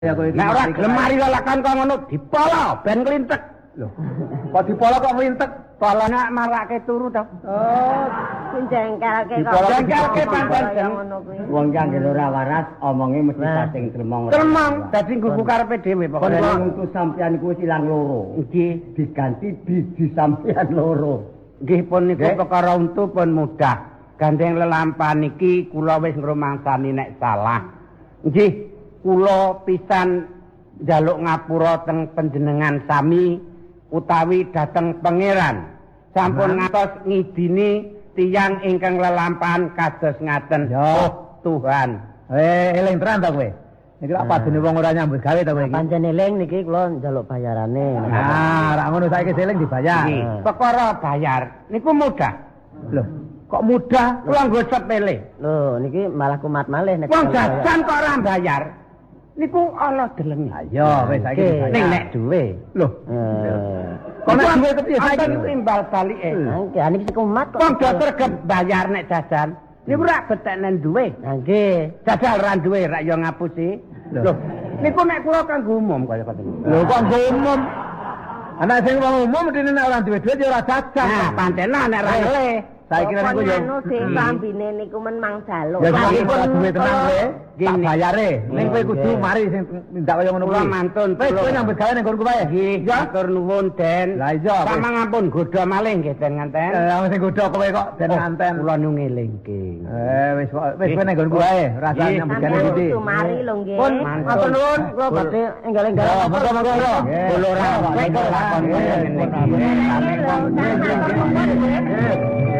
Ya kowe nek ora gelem mari lalakan kok ngono dipolo ben nglintek. Lho. Kok dipolo kok nglintek? Polone marake turu to. Oh, sing jengkelke kok. Jengkelke pancen ngono kuwi. Wong kang ora waras omonge mesti pating tremong. Tremong dadi nggugu karepe dhewe pokoke. Untuk sampean kuwi ilang loro. Nggih, Diganti biji sampean loro. nggih pun niku perkara untu pun mudah. Gandeng lelampan iki kula wis ngrumangsani nek salah. Nggih, kula pisan njaluk ngapura teng panjenengan sami utawi dhateng pangeran. Sampun ngantos ngidini tiyang ingkang lelampahan kados ngaten. Oh, Tuhan. Eling tenan ta kowe? Iki lak padune wong ora nyambut gawe ta kowe iki? Pancen eling niki kula njaluk bayarane. Nah, ra ngono saiki seling dibayar. Nggih, perkara bayar niku mudah. Loh, kok mudah? Kula nggo sepele. Lho, niki malah kumat malih nek. Wong jajan kok ora bayar. Niku ala delenge. Ayo, wis saiki dibayar. Ning nek duwe. Loh, Kok nek duwe kepiye saiki timbal balike. Nggih, niki kumat kok. Wong do sregep bayar nek jajan. Niku rak beteknen duwe. Nggih. Jajal ra duwe rak yo ngapusi. Loh, niku nek kula kanggo umum kaya ngoten. lho kok nggo umum? Anak sing wong umum mesti nek ora duwe duit ya ora jajan. Nah, pancen nek ra ele. Saiki niku yo. Anu sing pambine niku men mang jaluk. Ya saiki ora duwe tenang kowe. Tak Gini. bayare. Ning kowe kudu mari sing minta kaya ngono Kula kuwi. mantun. Wis kowe nyambut gawe ning nggonku wae. Nggih, matur nuwun Den. Lah iya. Sama ngampun godha malih nggih Den nganten. Sing godho kowe kok den nganten. Kula nu ngelingke. Wis kowe ning nggonku wae. Rasane nyambut gawe Sampeyan iki. kudu mari lho nggih. Pun matur nuwun. Kula badhe enggal-enggal. Monggo. Kula ora lakon ngene iki.